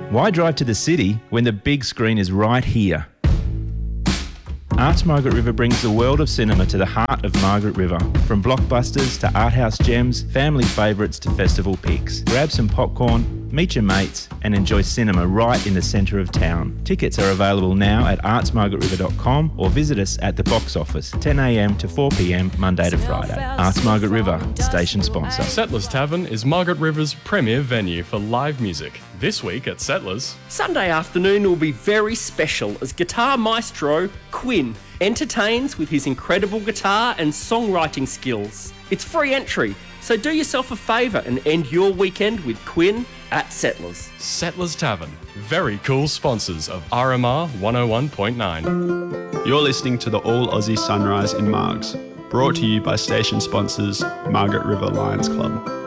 Why drive to the city when the big screen is right here? Arts Margaret River brings the world of cinema to the heart of Margaret River. From blockbusters to art house gems, family favourites to festival picks. Grab some popcorn, meet your mates and enjoy cinema right in the centre of town. Tickets are available now at artsmargaretriver.com or visit us at the box office, 10am to 4pm Monday to Friday. Arts Margaret River, station sponsor. Settlers Tavern is Margaret River's premier venue for live music. This week at Settlers, Sunday afternoon will be very special as guitar maestro Quinn entertains with his incredible guitar and songwriting skills. It's free entry, so do yourself a favour and end your weekend with Quinn at Settlers. Settlers Tavern, very cool sponsors of RMR 101.9. You're listening to the All Aussie Sunrise in Margs, brought to you by station sponsors Margaret River Lions Club.